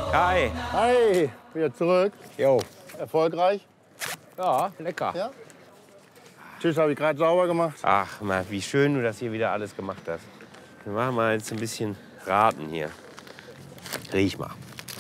Hi. Hi, wieder zurück. Jo. Erfolgreich? Ja, lecker. Ja. Tisch habe ich gerade sauber gemacht. Ach, mal, wie schön du das hier wieder alles gemacht hast. Wir machen mal jetzt ein bisschen Raten hier. Riech mal.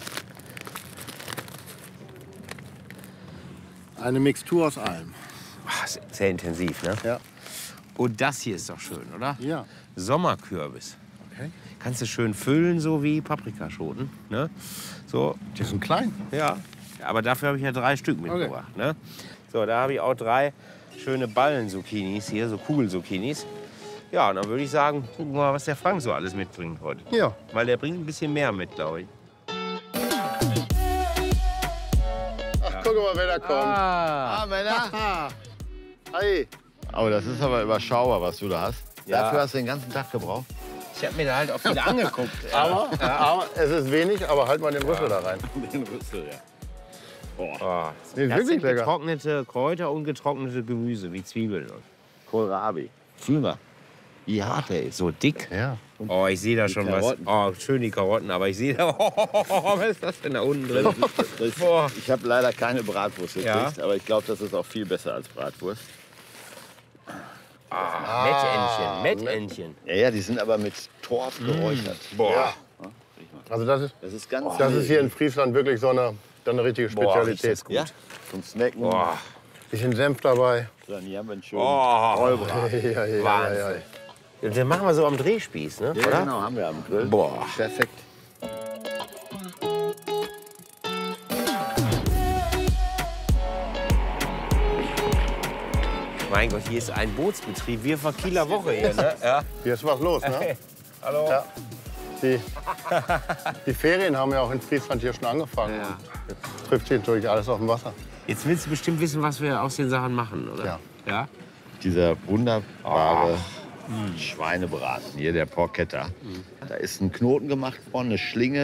Eine Mixtur aus allem. Ach, sehr intensiv, ne? Ja. Und das hier ist doch schön, oder? Ja. Sommerkürbis. Okay. Kannst du schön füllen, so wie Paprikaschoten. Ne? So, Die sind klein. ja. Aber dafür habe ich ja 3 Stück mitgebracht. Ne? So, da habe ich auch 3 schöne Ballen-Zucchinis hier, so Kugelzucchinis. Ja, und dann würde ich sagen, gucken wir mal, was der Frank so alles mitbringt heute. Ja. Weil der bringt ein bisschen mehr mit, glaube ich. Ach, guck mal, wer da kommt. Ah, Männer. Hi. Aber das ist aber überschaubar, was du da hast. Ja. Dafür hast du den ganzen Tag gebraucht. ich habe mir da halt auch viel angeguckt. Aber es ist wenig, aber halt mal den Rüssel da rein. Den Rüssel, ja. Oh, Nee, ist das wirklich sind lecker. getrocknete Kräuter und getrocknete Gemüse, wie Zwiebeln. Kohlrabi. Fühl mal. Wie hart der ist, so dick. Ja. Oh, ich sehe da schon Karotten. was. Oh, schön die Karotten, aber ich sehe da. Was ist das denn da unten drin? Boah. Ich habe leider keine Bratwurst gekriegt, Ja. aber ich glaube, das ist auch viel besser als Bratwurst. Mettentchen. Ja, ja, die sind aber mit Torf geräuchert. Boah. Also das Das ist ganz ist hier in Friesland wirklich so eine richtige Boah, riecht Spezialität. das gut. Ja, zum Snacken. Boah. Bisschen Senf dabei. Dann hier haben wir einen schönen Oh. Rollbraten. Ja. Wahnsinn. Den machen wir so am Drehspieß, ne? Ja, Oder? genau, haben wir am Grill. Boah. Perfekt. Mein Gott, hier ist ein Bootsbetrieb. Wir von Kieler Woche hier, ne? Ja. Hier ist was los, ne? Hey. Hallo. Ja. Die Ferien haben ja auch in Friesland hier schon angefangen. Ja. Und jetzt trifft sich natürlich alles auf dem Wasser. Jetzt willst du bestimmt wissen, was wir aus den Sachen machen, oder? Ja. Ja? Dieser wunderbare Schweinebraten, hier der Porchetta. Da ist ein Knoten gemacht worden, eine Schlinge.